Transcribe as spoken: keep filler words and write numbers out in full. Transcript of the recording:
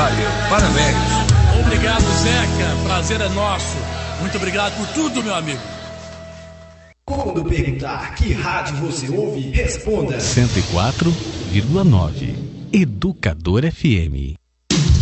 Valeu, parabéns. Obrigado, Zeca. Prazer é nosso. Muito obrigado por tudo, meu amigo. Quando perguntar que rádio você ouve, responda cento e quatro vírgula nove Educador F M.